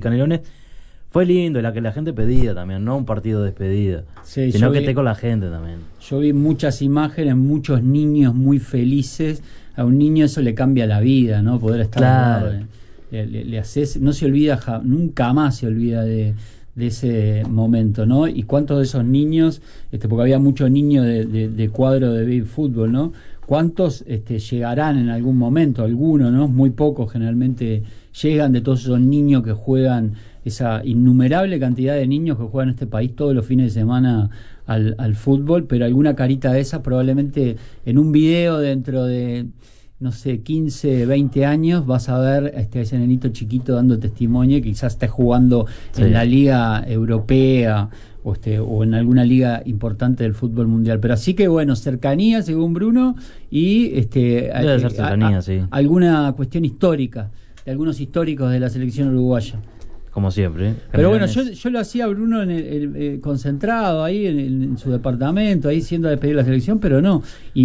Canelones. Fue lindo, la que la gente pedía también, no un partido de despedida, sino que esté con la gente también. Yo vi muchas imágenes, muchos niños muy felices. A un niño eso le cambia la vida, ¿no? Poder estar claro. Le haces, no se olvida, nunca más se olvida de ese momento, ¿no? Y cuántos de esos niños, porque había muchos niños de cuadro de baby fútbol, ¿no? ¿Cuántos llegarán en algún momento? Algunos, ¿no? Muy pocos generalmente llegan, de todos esos niños que juegan, esa innumerable cantidad de niños que juegan en este país todos los fines de semana al fútbol, pero alguna carita de esas probablemente en un video dentro de, no sé, 15, 20 años vas a ver a ese nenito chiquito dando testimonio, que quizás esté jugando en la liga europea o en alguna liga importante del fútbol mundial. Pero así que bueno, cercanía según Bruno, y debe ser cercanía, sí. Alguna cuestión histórica de algunos históricos de la selección uruguaya. Como siempre. Pero bueno, yo lo hacía a Bruno concentrado ahí en su departamento, ahí siendo a despedir la selección, pero no.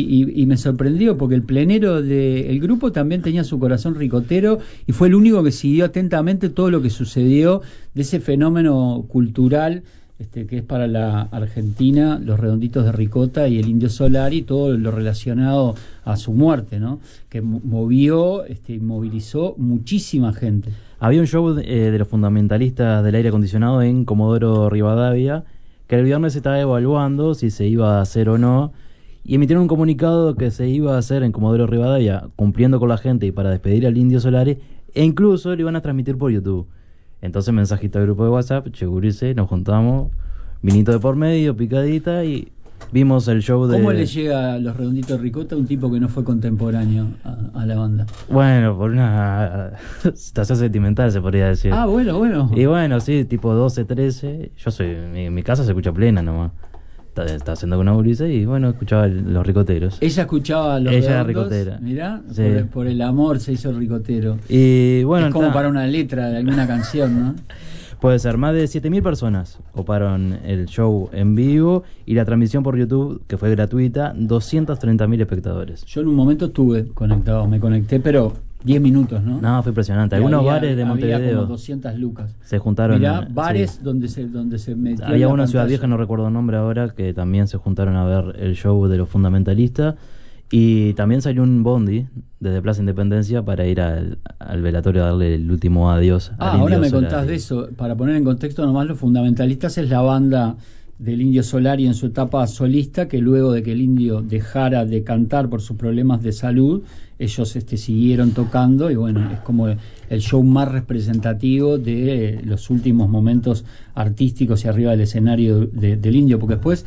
Y me sorprendió porque el plenero del grupo también tenía su corazón ricotero y fue el único que siguió atentamente todo lo que sucedió de ese fenómeno cultural que es para la Argentina, los redonditos de ricota y el Indio Solari, todo lo relacionado a su muerte, ¿no? Que movió, movilizó muchísima gente. Había un show de los fundamentalistas del aire acondicionado en Comodoro Rivadavia, que el viernes se estaba evaluando si se iba a hacer o no, y emitieron un comunicado que se iba a hacer en Comodoro Rivadavia, cumpliendo con la gente y para despedir al Indio Solari, e incluso lo iban a transmitir por YouTube. Entonces mensajito al grupo de WhatsApp, chegurice, nos juntamos, vinito de por medio, picadita, y vimos el show de... ¿Cómo le llega a los redonditos de ricota a un tipo que no fue contemporáneo a la banda? Bueno, por una situación sentimental se podría decir. Ah, bueno. Y bueno, sí, tipo 12, 13, yo soy, mi casa se escucha plena nomás. Estaba haciendo con una gurisa y bueno, escuchaba los ricoteros. Ella escuchaba a los Ella era redondos, ricotera. Mirá, sí. por el amor se hizo ricotero. Y bueno, es como para una letra de alguna canción, ¿no? Puede ser, más de 7.000 personas coparon el show en vivo y la transmisión por YouTube, que fue gratuita, 230.000 espectadores. Yo en un momento estuve conectado, me conecté, pero 10 minutos, ¿no? No, fue impresionante. Algunos bares de Montevideo había como 200 lucas. se juntaron. Mirá, bares donde se metió. Había uno en Ciudad Vieja, no recuerdo el nombre ahora, que también se juntaron a ver el show de los fundamentalistas. Y también salió un bondi desde Plaza Independencia para ir al velatorio a darle el último adiós al Indio ahora me Solari. contás de eso. Para poner en contexto nomás, los fundamentalistas es la banda del Indio Solari en su etapa solista, que luego de que el Indio dejara de cantar por sus problemas de salud, ellos siguieron tocando, y bueno, es como el show más representativo de los últimos momentos artísticos y arriba del escenario del Indio, porque después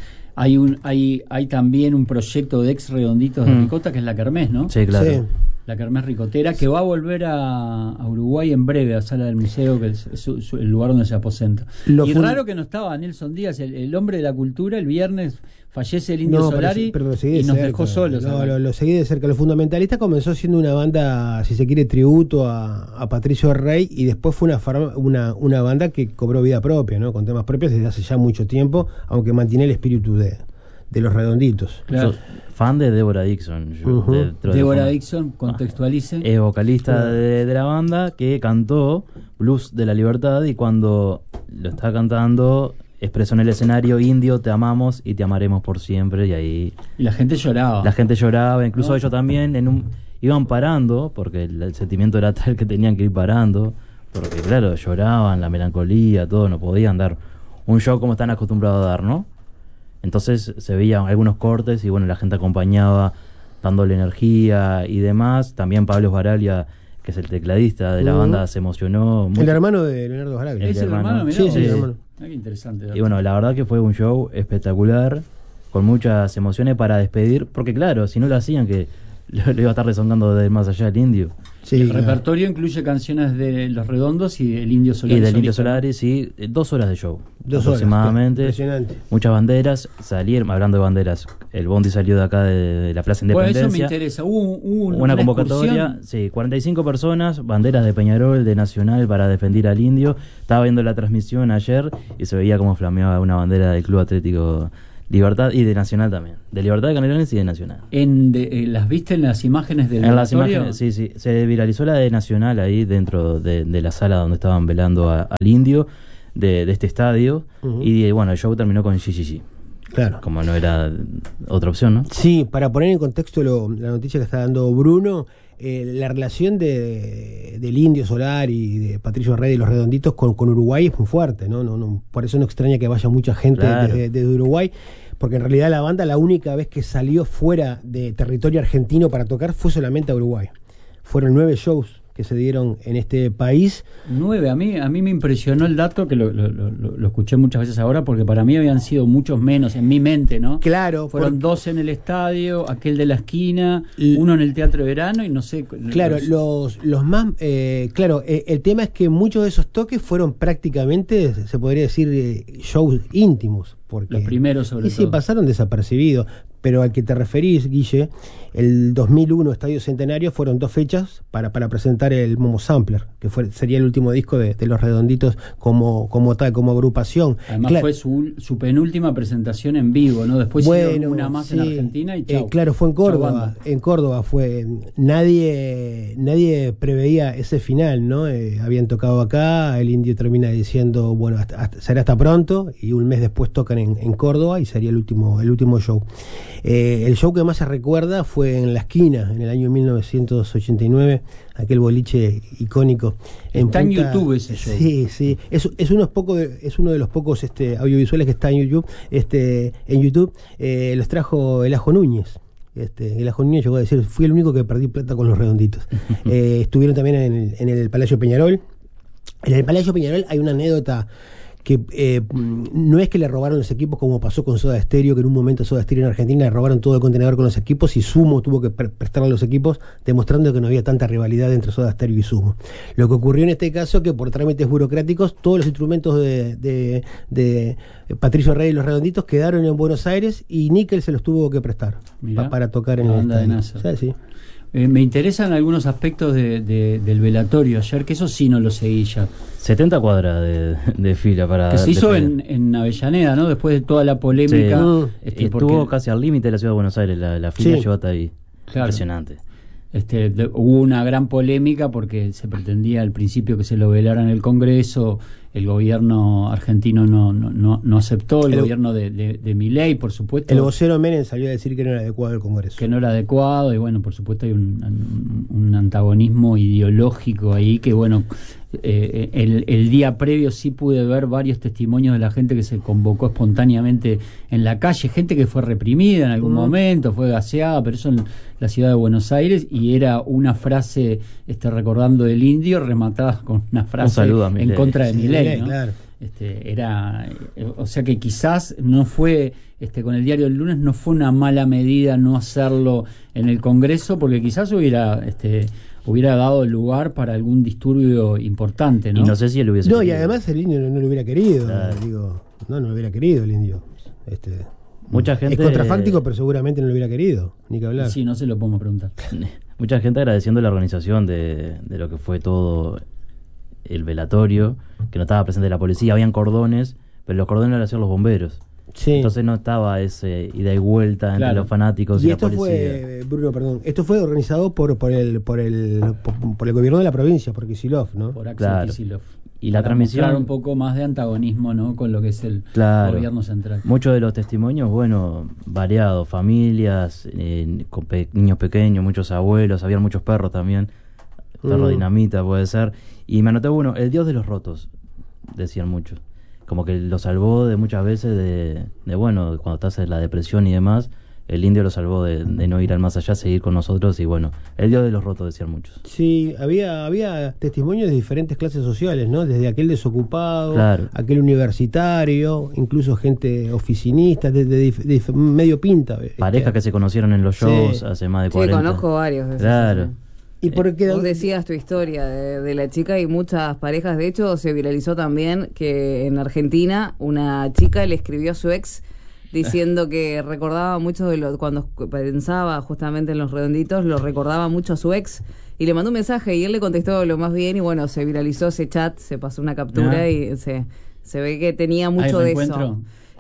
hay también un proyecto de ex redonditos de ricota, que es la Kermés, ¿no? Sí, claro. Sí. La Kermés ricotera, que va a volver a Uruguay en breve, a Sala del Museo, que es el lugar donde se aposenta. Y raro que no estaba Nelson Díaz, el hombre de la cultura. El viernes fallece el Indio Solari, pero lo seguí y de nos cerca. dejó solos. Lo seguí de cerca. Los fundamentalistas comenzó siendo una banda, si se quiere, tributo a Patricio Rey, y después fue una banda que cobró vida propia, ¿no? Con temas propios desde hace ya mucho tiempo, aunque mantiene el espíritu de los redonditos. Claro. Fan de Deborah Dixon. Deborah Dixon, contextualice. Es vocalista de la banda, que cantó Blues de la Libertad, y cuando lo estaba cantando expresó en el escenario: Indio, te amamos y te amaremos por siempre. Y ahí Y la gente lloraba. Incluso ellos también iban parando, porque el sentimiento era tal que tenían que ir parando, porque claro, lloraban, la melancolía, todo, no podían dar un show como están acostumbrados a dar, ¿no? Entonces se veían algunos cortes y bueno, la gente acompañaba dándole energía y demás. También Pablo Baraglia, que es el tecladista de la banda, se emocionó mucho. El hermano de Leonardo Baraglia. ¿Es el hermano? Mirá, Sí, vos. el hermano. Qué interesante. Y bueno, la verdad que fue un show espectacular, con muchas emociones para despedir, porque claro, si no lo hacían, que lo iba a estar rezongando de más allá el Indio. Sí, el claro. repertorio incluye canciones de Los Redondos y del Indio Solari. Y del Indio Solari, sí, 2 horas de show. 2 aproximadamente. horas. Impresionante. Muchas banderas. Salieron, hablando de banderas, el bondi salió de acá de la Plaza Independencia. Bueno, eso me interesa. Hubo una convocatoria, excursión. sí, 45 personas, banderas de Peñarol, de Nacional, para defender al Indio. Estaba viendo la transmisión ayer y se veía como flameaba una bandera del Club Atlético Libertad y de Nacional también. De Libertad de Canelones y de Nacional. ¿Las viste en las imágenes del En las velatorio? imágenes, sí. Se viralizó la de Nacional ahí dentro de la sala donde estaban velando al indio de este estadio. Ujú. Y bueno, el show terminó con GGG. Claro. Como no era otra opción, ¿no? Sí, para poner en contexto la noticia que está dando Bruno, la relación del Indio Solar y de Patricio Rey y los Redonditos con Uruguay es muy fuerte, ¿no? Por eso no extraña que vaya mucha gente Claro. desde Uruguay, porque en realidad la banda la única vez que salió fuera de territorio argentino para tocar fue solamente a Uruguay. Fueron 9 shows que se dieron en este país. 9, a mí me impresionó el dato, que lo escuché muchas veces ahora, porque para mí habían sido muchos menos en mi mente, ¿no? Claro, Fueron 2 en el estadio, aquel de la esquina, uno en el Teatro de Verano y no sé. Claro, los más. Claro, el tema es que muchos de esos toques fueron prácticamente, se podría decir, shows íntimos. Porque, los primeros, sobre y todo. sí, pasaron desapercibidos. Pero al que te referís, Guille, el 2001 Estadio Centenario fueron 2 fechas para presentar el Momo Sampler, que sería el último disco de Los Redonditos como tal, como agrupación. Además Claro, fue su penúltima presentación en vivo, ¿no? Después hicieron una más sí, en Argentina y chau. claro, fue en Chau, Córdoba. banda. En Córdoba fue. Nadie preveía ese final, ¿no? Habían tocado acá, el Indio termina diciendo, bueno, será hasta pronto, y un mes después tocan en Córdoba y sería el último show. El show que más se recuerda fue en La Esquina, en el año 1989, aquel boliche icónico. Está en YouTube ese show. Sí. Es uno de los pocos audiovisuales que está en YouTube. Los trajo el Ajo Núñez. El Ajo Núñez llegó a decir: fui el único que perdí plata con los Redonditos. Estuvieron también en el Palacio Peñarol. En el Palacio Peñarol hay una anécdota que no es que le robaron los equipos como pasó con Soda Stereo, que en un momento Soda Stereo en Argentina le robaron todo el contenedor con los equipos y Sumo tuvo que prestarle los equipos, demostrando que no había tanta rivalidad entre Soda Stereo y Sumo. Lo que ocurrió en este caso es que por trámites burocráticos todos los instrumentos de Patricio Rey y los Redonditos quedaron en Buenos Aires y Nickel se los tuvo que prestar para tocar en la el banda de estadio. NASA. Sí. Me interesan algunos aspectos del velatorio ayer, que eso sí no lo seguí ya. 70 cuadras de fila para... Que se hizo despedida. en Avellaneda, ¿no? Después de toda la polémica. Sí. Estuvo casi al límite de la ciudad de Buenos Aires, la fila Sí. llegó hasta ahí. Claro. Impresionante. Hubo una gran polémica porque se pretendía al principio que se lo velara en el Congreso. El gobierno argentino no aceptó, el gobierno de Milei, por supuesto. El vocero Menem salió a decir que no era adecuado el Congreso. Que no era adecuado, y bueno, por supuesto hay un antagonismo ideológico ahí que, bueno, el día previo sí pude ver varios testimonios de la gente que se convocó espontáneamente en la calle, gente que fue reprimida en algún momento, fue gaseada, pero eso en la ciudad de Buenos Aires, y era una frase recordando del Indio rematada con una frase saludo a en Milei. contra de Milei, ¿no? Claro. O sea que quizás no fue, con el diario del lunes no fue una mala medida no hacerlo en el Congreso, porque quizás hubiera dado lugar para algún disturbio importante, ¿no? Y no sé si él hubiese No, y querido. además el Indio no lo hubiera querido. Claro. No lo hubiera querido el Indio. Mucha gente... Es contrafáctico, pero seguramente no lo hubiera querido, ni que hablar. Sí, no se lo podemos preguntar. Mucha gente agradeciendo la organización de lo que fue todo el velatorio, que no estaba presente la policía, habían cordones, pero los cordones los hacían los bomberos. Sí. Entonces no estaba ese ida y vuelta entre los fanáticos y la esto policía. esto fue organizado por el gobierno de la provincia, por Kicillof, ¿no? Por Axel Claro. Kicillof. Y la Para transmisión... mostrar un poco más de antagonismo, ¿no? Con lo que es el Claro. gobierno central. Muchos de los testimonios, bueno, variados, familias, con niños pequeños, muchos abuelos, había muchos perros también, perro dinamita puede ser, y me anoté uno, el dios de los rotos, decían muchos, como que lo salvó de muchas veces de bueno, cuando estás en la depresión y demás, el Indio lo salvó de no ir al más allá, seguir con nosotros, y bueno, el dios de los rotos, decían muchos. Sí, había testimonios de diferentes clases sociales, ¿no? Desde aquel desocupado, Claro. aquel universitario, incluso gente oficinista, de medio pinta. Parejas que se conocieron en los shows Sí. hace más de Sí, 40. conozco varios de esos. Claro. Sí. Y porque Vos decías tu historia de la chica y muchas parejas. De hecho, se viralizó también que en Argentina una chica le escribió a su ex diciendo que recordaba mucho cuando pensaba justamente en los Redonditos, lo recordaba mucho a su ex, y le mandó un mensaje y él le contestó lo más bien, y bueno, se viralizó ese chat, se pasó una captura y se ve que tenía mucho de eso.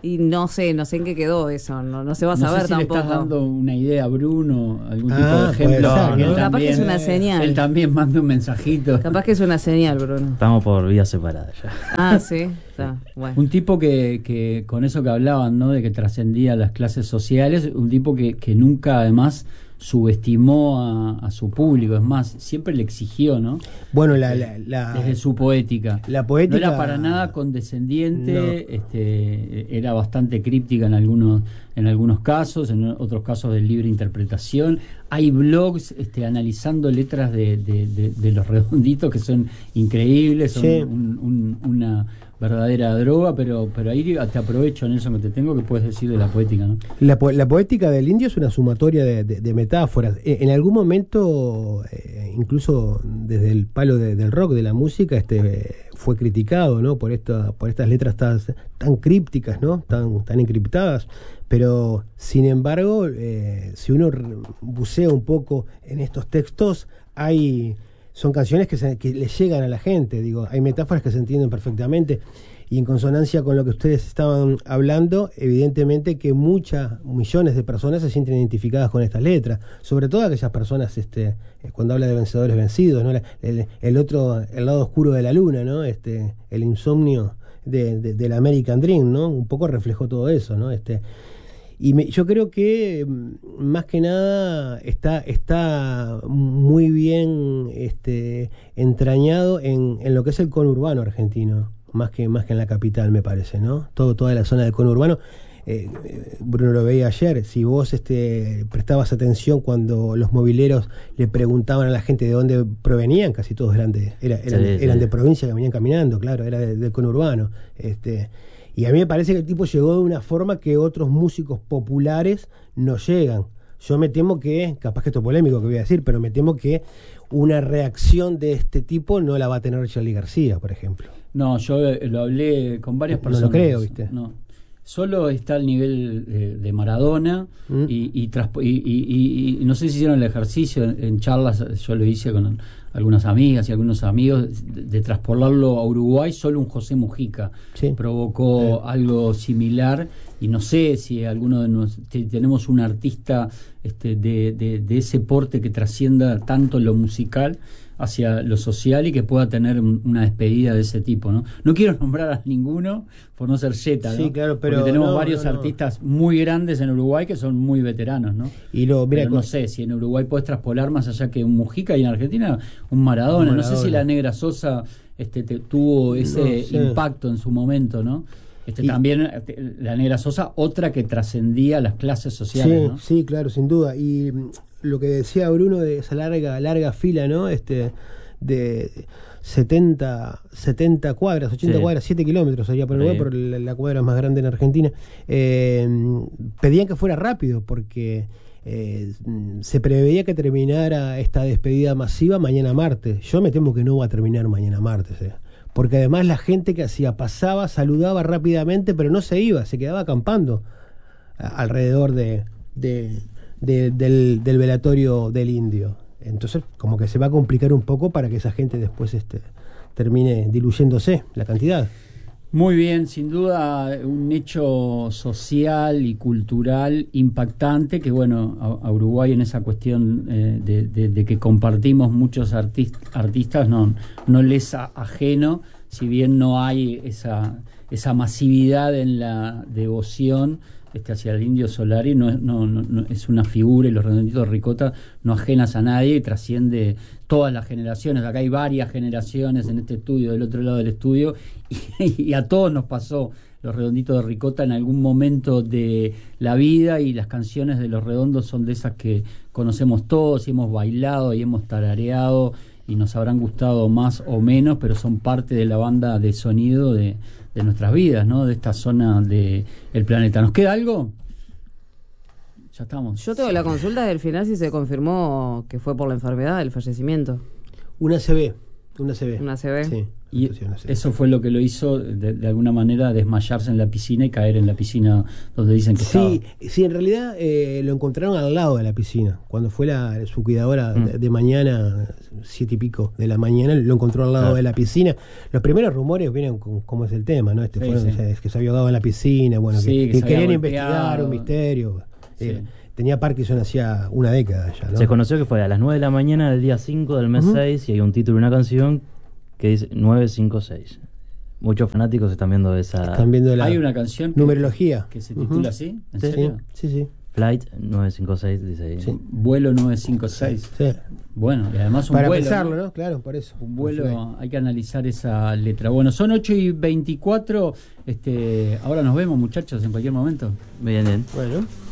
Y no sé en qué quedó eso, no se va a No saber sé si tampoco. le estás dando una idea a Bruno, algún tipo de puede ejemplo. ser, que ¿no? él Capaz que es una señal. Él también manda un mensajito. Capaz que es una señal, Bruno. Estamos por vías separadas ya. Ah, sí, está, bueno. Un tipo que con eso que hablaban, ¿no? De que trascendía las clases sociales, un tipo que nunca además subestimó a su público, es más, siempre le exigió, ¿no? Bueno, Desde su poética. La poética no era para nada condescendiente, no. Era bastante críptica en algunos casos, en otros casos de libre interpretación. Hay blogs analizando letras de Los Redonditos que son increíbles, son Sí. una verdadera droga, pero ahí te aprovecho, Nelson, que te tengo, que puedes decir de la poética, ¿no? La poética del indio es una sumatoria de metáforas. En algún momento, incluso desde el palo del rock, de la música, fue criticado, ¿no? por estas letras tan crípticas, ¿no? tan encriptadas. Pero, sin embargo, si uno bucea un poco en estos textos, son canciones que le llegan a la gente. Digo, hay metáforas que se entienden perfectamente. Y en consonancia con lo que ustedes estaban hablando, evidentemente que millones de personas se sienten identificadas con estas letras, sobre todo aquellas personas, cuando habla de vencedores vencidos, ¿no? El lado oscuro de la luna, ¿no? El insomnio del American Dream, ¿no? Un poco reflejó todo eso, ¿no? Yo creo que más que nada está muy bien entrañado en lo que es el conurbano argentino. Más que en la capital, me parece, ¿no? Toda la zona del conurbano. Bruno lo veía ayer. Si vos prestabas atención cuando los mobileros le preguntaban a la gente de dónde provenían, casi todos eran de provincia, que venían caminando, claro, era del conurbano. Y a mí me parece que el tipo llegó de una forma que otros músicos populares no llegan. Yo me temo que, capaz que esto es polémico que voy a decir, pero me temo que una reacción de este tipo no la va a tener Charly García, por ejemplo. No, yo lo hablé con varias personas. No lo creo, ¿viste? No. Solo está al nivel de Maradona y no sé si hicieron el ejercicio en charlas, yo lo hice con algunas amigas y algunos amigos, de traspolarlo a Uruguay. Solo un José Mujica provocó algo similar, y no sé si alguno de nosotros tenemos un artista de ese porte que trascienda tanto lo musical hacia lo social y que pueda tener una despedida de ese tipo, ¿no? No quiero nombrar a ninguno por no ser Zeta, ¿no? Sí, claro, pero porque tenemos varios artistas muy grandes en Uruguay que son muy veteranos, ¿no? Pero no sé si en Uruguay podés traspolar más allá que un Mujica, y en Argentina un Maradona. No sé si la Negra Sosa tuvo ese impacto en su momento, ¿no? También la Negra Sosa, otra que trascendía las clases sociales, ¿no? Sí, claro, sin duda. Y lo que decía Bruno de esa larga fila, ¿no? De 70 cuadras, 80 cuadras, 7 kilómetros allá por Uruguay, por la cuadra más grande en Argentina. Pedían que fuera rápido porque se preveía que terminara esta despedida masiva mañana martes. Yo me temo que no va a terminar mañana martes, porque además la gente que hacía pasaba, saludaba rápidamente, pero no se iba, se quedaba acampando alrededor del velatorio del indio. Entonces como que se va a complicar un poco para que esa gente después termine diluyéndose la cantidad. Muy bien, sin duda un hecho social y cultural impactante, que bueno, a Uruguay en esa cuestión de que compartimos muchos artistas no les es ajeno, si bien no hay esa masividad en la devoción hacia el Indio Solari. No es una figura, y Los Redonditos de Ricota no ajenas a nadie, y trasciende todas las generaciones. Acá hay varias generaciones en este estudio, del otro lado del estudio, y a todos nos pasó Los Redonditos de Ricota en algún momento de la vida, y las canciones de Los Redondos son de esas que conocemos todos y hemos bailado y hemos tarareado, y nos habrán gustado más o menos, pero son parte de la banda de sonido de nuestras vidas, ¿no? De esta zona del planeta. ¿Nos queda algo? Ya estamos. Yo tengo la consulta del final si se confirmó que fue por la enfermedad, el fallecimiento. Una CB. Una CB. Sí, Y Entonces, no sé. eso fue lo que lo hizo de alguna manera desmayarse en la piscina y caer en la piscina donde dicen que estaba. Sí, en realidad lo encontraron al lado de la piscina. Cuando fue su cuidadora de mañana, 7 y pico de la mañana, lo encontró al lado Claro. de la piscina. Los primeros rumores vienen con cómo es el tema, ¿no? Sí, Fueron sí. que se había ahogado en la piscina, bueno, Sí, que que se había querían golpeado. investigar un misterio. Sí. Tenía Parkinson hacía una década ya, ¿no? Se conoció que fue a las 9 de la mañana del día 5 del mes 6 y hay un título de una canción que dice 956. Muchos fanáticos están viendo esa Están viendo la Hay una canción numerología. que se titula así, ¿en serio? Sí. Flight 956, dice ahí. Sí. Vuelo 956. Sí. Bueno, y además un Para vuelo. pensarlo, ¿no? Claro, por eso. Un vuelo, hay que analizar esa letra. Bueno, son 8:24. Ahora nos vemos, muchachos, en cualquier momento. Bien, bien. Bueno.